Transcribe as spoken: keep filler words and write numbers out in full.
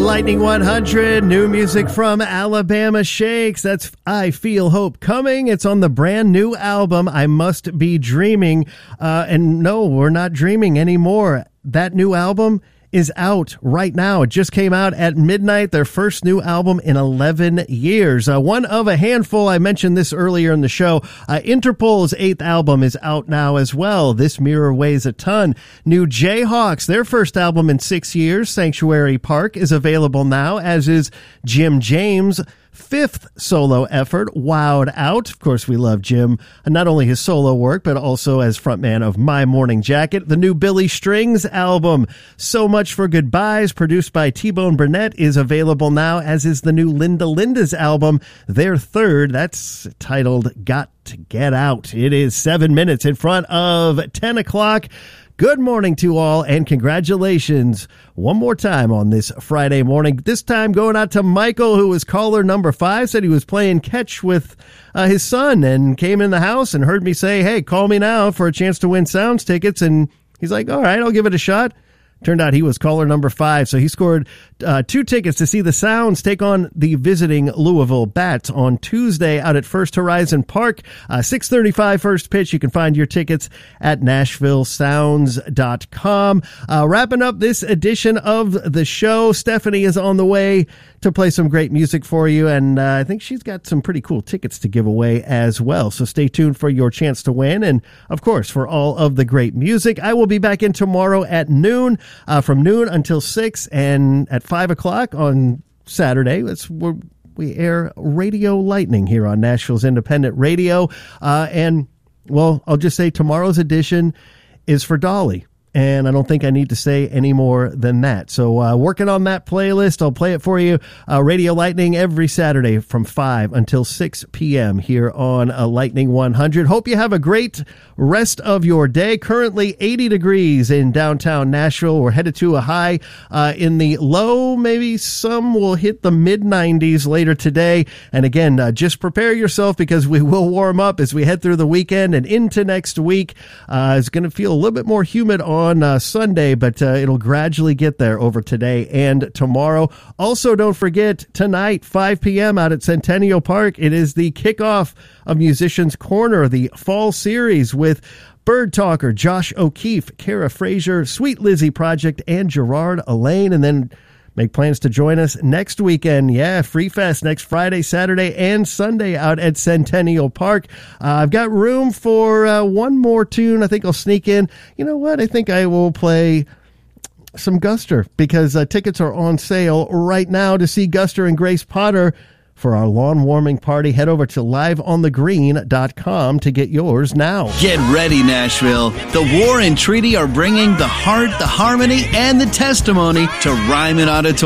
Lightning one hundred, new music from Alabama Shakes. That's I Feel Hope Coming. It's on the brand new album, I Must Be Dreaming. Uh, and no, we're not dreaming anymore. That new album is out right now. It just came out at midnight, their first new album in eleven years. Uh, one of a handful. I mentioned this earlier in the show. Uh, Interpol's eighth album is out now as well. This Mirror Weighs a Ton. New Jayhawks, their first album in six years, Sanctuary Park, is available now, as is Jim James' fifth solo effort, Wowed Out. Of course, we love Jim, not only his solo work, but also as frontman of My Morning Jacket. The new Billy Strings album, So Much for Goodbyes, produced by T-Bone Burnett, is available now, as is the new Linda Linda's album, their third. That's titled Got to Get Out. It is seven minutes in front of ten o'clock. Good morning to all, and congratulations one more time on this Friday morning. This time going out to Michael, who was caller number five, said he was playing catch with uh, his son and came in the house and heard me say, hey, call me now for a chance to win Sounds tickets. And he's like, all right, I'll give it a shot. Turned out he was caller number five, so he scored uh, two tickets to see the Sounds take on the visiting Louisville Bats on Tuesday out at First Horizon Park. Uh, six thirty-five first pitch. You can find your tickets at nashville sounds dot com. Uh, wrapping up this edition of the show, Stephanie is on the way to play some great music for you, and uh, I think she's got some pretty cool tickets to give away as well. So stay tuned for your chance to win, and of course for all of the great music. I will be back in tomorrow at noon. Uh, from noon until six, and at five o'clock on Saturday, that's where we air Radio Lightning here on Nashville's Independent Radio. Uh, and, well, I'll just say tomorrow's edition is for Dolly, and I don't think I need to say any more than that. So uh, working on that playlist. I'll play it for you. Uh, Radio Lightning every Saturday from five until six p.m. here on uh, Lightning one hundred. Hope you have a great rest of your day. Currently eighty degrees in downtown Nashville. We're headed to a high uh, in the low. Maybe some will hit the mid nineties later today. And again, uh, just prepare yourself, because we will warm up as we head through the weekend and into next week. Uh, it's going to feel a little bit more humid on on uh, Sunday, but uh, it'll gradually get there over today and tomorrow. Also, don't forget, tonight, five p.m. out at Centennial Park, it is the kickoff of Musicians Corner, the fall series with Bird Talker, Josh O'Keefe, Kara Frazier, Sweet Lizzie Project, and Gerard Elaine. And then make plans to join us next weekend. Yeah, Free Fest next Friday, Saturday, and Sunday out at Centennial Park. Uh, I've got room for uh, one more tune. I think I'll sneak in. You know what? I think I will play some Guster, because uh, tickets are on sale right now to see Guster and Grace Potter for our lawn warming party. Head over to live on the green dot com to get yours now. Get ready, Nashville. The War and Treaty are bringing the heart, the harmony, and the testimony to Ryman Auditorium.